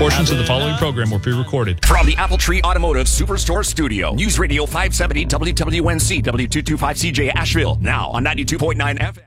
Portions of the following program were pre-recorded. From the Apple Tree Automotive Superstore Studio, News Radio 570 WWNC, W225CJ Asheville, now on 92.9 FM.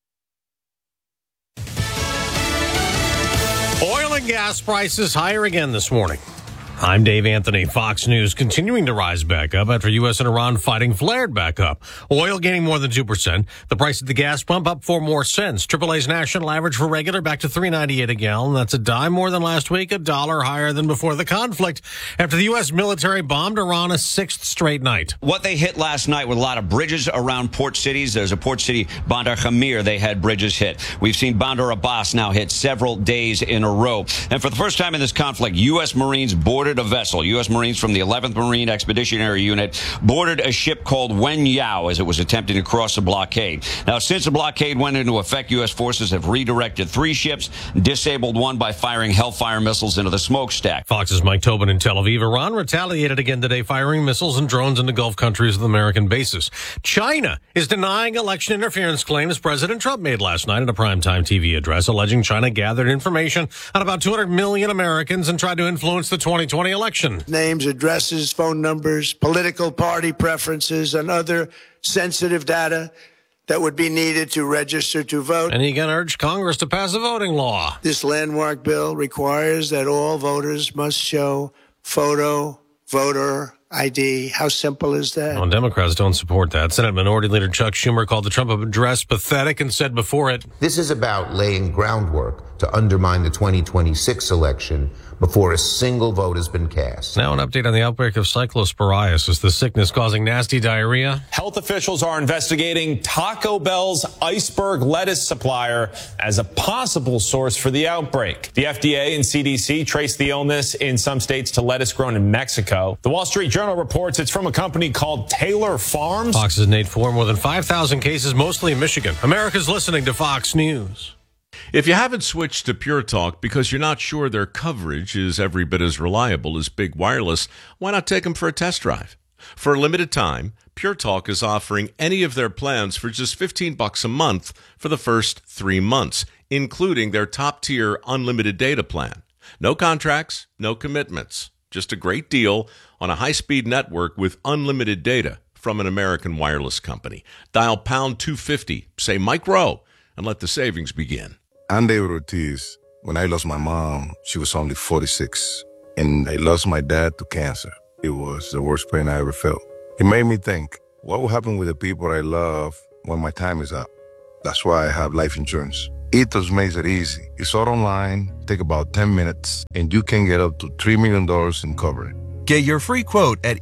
Oil and gas prices higher again this morning. I'm Dave Anthony. Fox News continuing to rise back up after U.S. and Iran fighting flared back up. Oil gaining more than 2%. The price at the gas pump up 4 more cents. AAA's national average for regular back to $3.98 a gallon. That's a dime more than last week, $1 higher than before the conflict after the U.S. military bombed Iran a 6th straight night. What they hit last night with a lot of bridges around port cities. There's a port city, Bandar Khamir, they had bridges hit. We've seen Bandar Abbas now hit several days in a row. And for the first time in this conflict, U.S. Marines boarded a vessel. U.S. Marines from the 11th Marine Expeditionary Unit boarded a ship called Wen Yao as it was attempting to cross the blockade. Now, since the blockade went into effect, U.S. forces have redirected 3 ships, disabled 1 by firing Hellfire missiles into the smokestack. Fox's Mike Tobin in Tel Aviv. Iran retaliated again today, firing missiles and drones into Gulf countries with American bases. China is denying election interference claims President Trump made last night in a primetime TV address, alleging China gathered information on about 200 million Americans and tried to influence the 2020 election. Names, addresses, phone numbers, political party preferences, and other sensitive data that would be needed to register to vote. And he again urged Congress to pass a voting law. This landmark bill requires that all voters must show photo, voter ID. How simple is that? Well, Democrats don't support that. Senate Minority Leader Chuck Schumer called the Trump address pathetic and said before it, "This is about laying groundwork to undermine the 2026 election before a single vote has been cast." Now an update on the outbreak of cyclosporiasis, the sickness causing nasty diarrhea. Health officials are investigating Taco Bell's iceberg lettuce supplier as a possible source for the outbreak. The FDA and CDC traced the illness in some states to lettuce grown in Mexico. The Wall Street Journal reports it's from a company called Taylor Farms. Fox's Nate Ford, more than 5,000 cases, mostly in Michigan. America's listening to Fox News. If you haven't switched to Pure Talk because you're not sure their coverage is every bit as reliable as Big Wireless, why not take them for a test drive? For a limited time, Pure Talk is offering any of their plans for just $15 a month for the first 3 months, including their top-tier unlimited data plan. No contracts, no commitments. Just a great deal on a high-speed network with unlimited data from an American wireless company. Dial pound 250, say Mike Rowe, and let the savings begin. I'm David Ortiz. When I lost my mom, she was only 46, and I lost my dad to cancer. It was the worst pain I ever felt. It made me think, what will happen with the people I love when my time is up? That's why I have life insurance. Ethos makes it easy. It's all online, take about 10 minutes, and you can get up to $3 million in coverage. Get your free quote at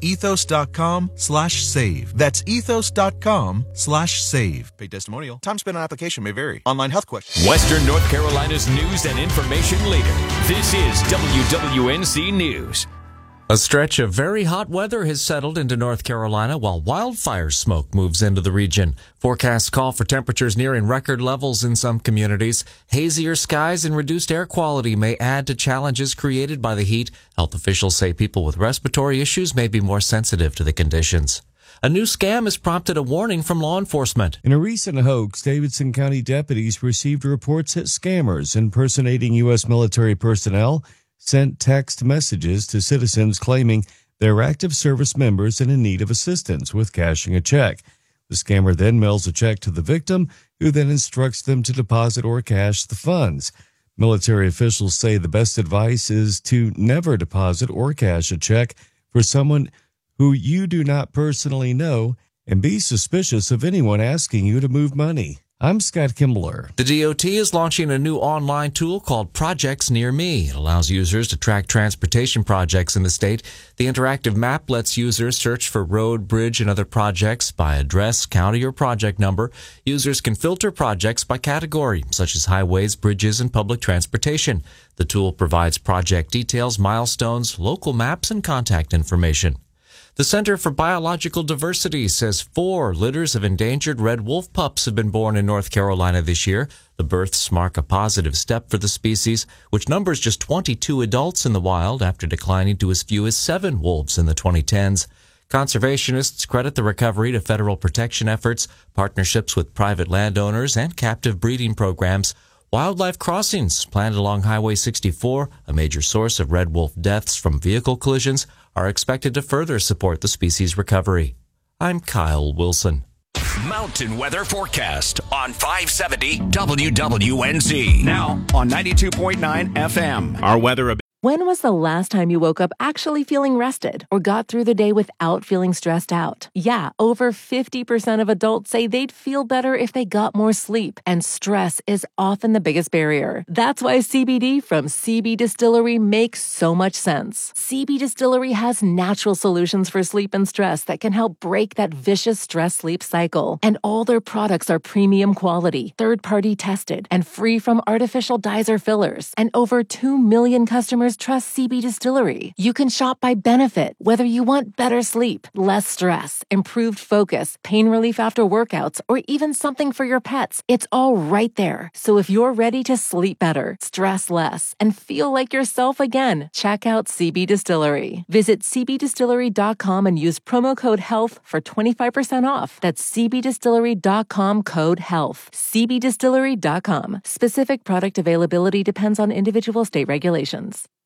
ethos.com/save. That's ethos.com/save. Paid testimonial. Time spent on application may vary. Online health questions. Western North Carolina's news and information leader. This is WWNC News. A stretch of very hot weather has settled into North Carolina while wildfire smoke moves into the region. Forecasts call for temperatures nearing record levels in some communities. Hazier skies and reduced air quality may add to challenges created by the heat. Health officials say people with respiratory issues may be more sensitive to the conditions. A new scam has prompted a warning from law enforcement. In a recent hoax, Davidson County deputies received reports that scammers impersonating U.S. military personnel sent text messages to citizens claiming they're active service members and in need of assistance with cashing a check. The scammer then mails a check to the victim, who then instructs them to deposit or cash the funds. Military officials say the best advice is to never deposit or cash a check for someone who you do not personally know, and be suspicious of anyone asking you to move money. I'm Scott Kimbler. The DOT is launching a new online tool called Projects Near Me. It allows users to track transportation projects in the state. The interactive map lets users search for road, bridge, and other projects by address, county, or project number. Users can filter projects by category, such as highways, bridges, and public transportation. The tool provides project details, milestones, local maps, and contact information. The Center for Biological Diversity says 4 litters of endangered red wolf pups have been born in North Carolina this year. The births mark a positive step for the species, which numbers just 22 adults in the wild after declining to as few as 7 wolves in the 2010s. Conservationists credit the recovery to federal protection efforts, partnerships with private landowners, and captive breeding programs. Wildlife crossings planned along Highway 64, a major source of red wolf deaths from vehicle collisions, are expected to further support the species' recovery. I'm Kyle Wilson. Mountain weather forecast on 570 WWNZ. Now on 92.9 FM. Our weather. When was the last time you woke up actually feeling rested or got through the day without feeling stressed out? Yeah, over 50% of adults say they'd feel better if they got more sleep, and stress is often the biggest barrier. That's why CBD from CB Distillery makes so much sense. CB Distillery has natural solutions for sleep and stress that can help break that vicious stress-sleep cycle. And all their products are premium quality, third-party tested, and free from artificial dyes or fillers. And over 2 million customers trust CB Distillery. You can shop by benefit, whether you want better sleep, less stress, improved focus, pain relief after workouts, or even something for your pets. It's all right there. So if you're ready to sleep better, stress less, and feel like yourself again, check out CB Distillery. Visit cbdistillery.com and use promo code HEALTH for 25% off. That's cbdistillery.com code HEALTH. cbdistillery.com. Specific product availability depends on individual state regulations.